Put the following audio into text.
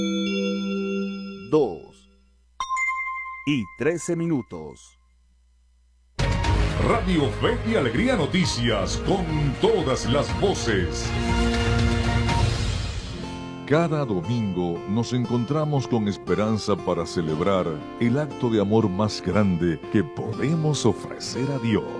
2:13. Radio Fe y Alegría Noticias, con todas las voces. Cada domingo nos encontramos con esperanza para celebrar el acto de amor más grande que podemos ofrecer a Dios.